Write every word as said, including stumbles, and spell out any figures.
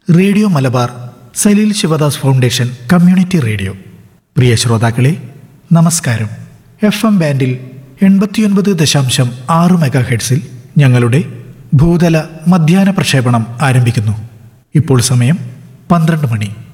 Radio Malabar Saleel Sivadas foundation community radio. പ്രിയ ശ്രോതാക്കളെ, നമസ്കാരം. F M ബാൻഡിൽ എൺപത്തിയൊൻപത് ദശാംശം ആറ് മെഗാ ഹെഡ്സിൽ ഞങ്ങളുടെ ഭൂതല മധ്യാഹ്ന പ്രക്ഷേപണം ആരംഭിക്കുന്നു. ഇപ്പോൾ സമയം പന്ത്രണ്ട് മണി.